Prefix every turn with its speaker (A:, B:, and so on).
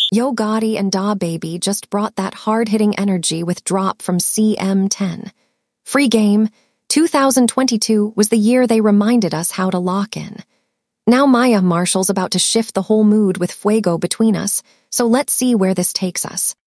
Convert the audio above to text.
A: Yo Gotti and Da Baby just brought that hard-hitting energy with Drop from CM10. Free game, 2022 was the year they reminded us how to lock in. Now Maya Marshall's about to shift the whole mood with Fuego between us, so let's see where this takes us.